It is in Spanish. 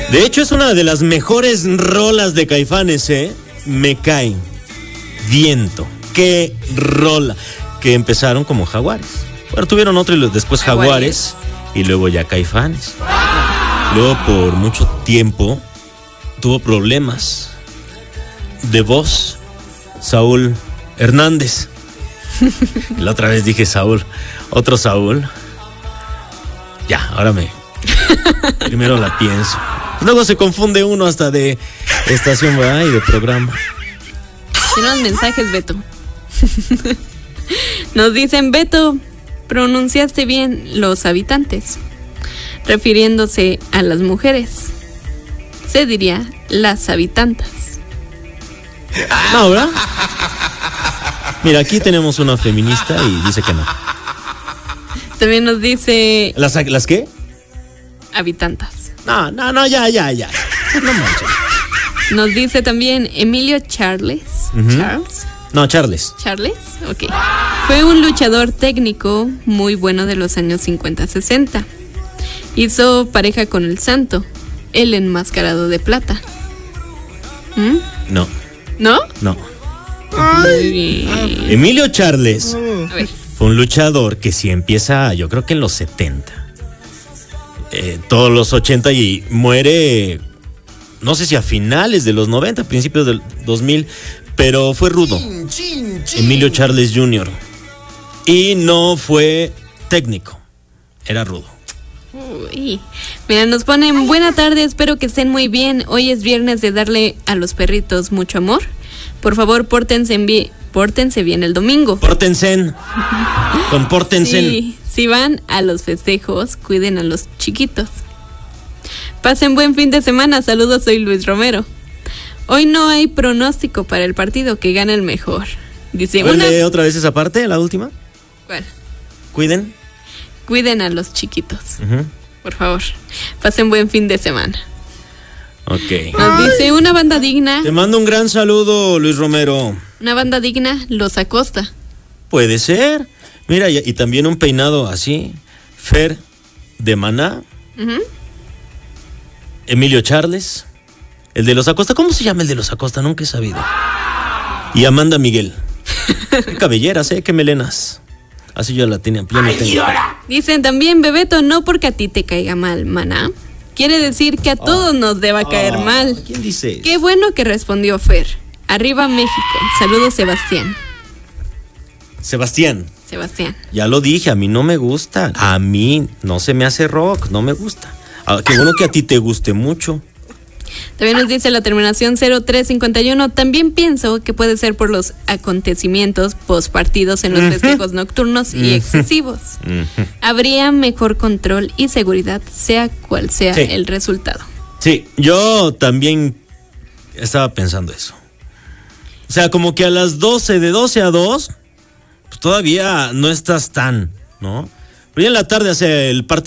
De hecho, es una de las mejores rolas de Caifanes, ¿eh? Me cae viento. ¡Qué rola! Que empezaron como Jaguares. Bueno, tuvieron otro y después Jaguares y luego ya Caifanes. Luego por mucho tiempo tuvo problemas de voz Saúl Hernández. La otra vez dije Saúl, otro Saúl. Ya, ahora primero la pienso. Luego se confunde uno hasta de estación, ¿verdad? Y de programa. Tenemos mensajes, Beto. Nos dicen, Beto, pronunciaste bien los habitantes, refiriéndose a las mujeres. Se diría las habitantas. No, ¿verdad? Mira, aquí tenemos una feminista y dice que no. También nos dice... ¿Las qué? Habitantas. No, ya. No manches. Nos dice también Emilio Charles. Uh-huh. ¿Charles? No, Charles. ¿Charles? Ok. Fue un luchador técnico muy bueno de los años 50-60. Hizo pareja con el Santo, el enmascarado de plata. No. ¿No? No. Muy bien. Emilio Charles A ver. fue un luchador que sí empieza, yo creo que en los 70. Todos los 80 y muere, no sé si a finales de los 90, principios del 2000, pero fue rudo. Emilio Charles Jr. Y no fue técnico, era rudo. Uy. Mira, nos ponen buena tarde, espero que estén muy bien. Hoy es viernes de darle a los perritos mucho amor. Por favor, pórtense bien el domingo. Compórtense. Sí, si van a los festejos, cuiden a los chiquitos. Pasen buen fin de semana. Saludos, soy Luis Romero. Hoy no hay pronóstico para el partido, que gane el mejor. Dice ¿Lee otra vez esa parte, la última? ¿Cuál? Cuiden a los chiquitos. Por favor. Pasen buen fin de semana. Ok. Nos dice una banda digna. Te mando un gran saludo, Luis Romero. Una banda digna, Los Acosta. Puede ser. Mira, y también un peinado así. Fer de Maná. Emilio Charles. El de Los Acosta. ¿Cómo se llama el de Los Acosta? Nunca he sabido. Y Amanda Miguel. Qué cabelleras, qué melenas. Así yo la tenía. Dicen también, Bebeto, no porque a ti te caiga mal, Maná. Quiere decir que a todos nos deba caer mal. ¿Quién dice? Qué bueno que respondió Fer. Arriba México. Saludos, Sebastián. Sebastián. Ya lo dije, a mí no me gusta. A mí no se me hace rock, no me gusta. Qué bueno que a ti te guste mucho. También nos dice la terminación 0351. También pienso que puede ser por los acontecimientos postpartidos en los festejos nocturnos y excesivos. Habría mejor control y seguridad, sea cual sea el resultado. Sí, yo también estaba pensando eso. O sea, como que a las 12, de 12 a 2, pues todavía no estás tan, ¿no? Pero ya en la tarde hace el partido.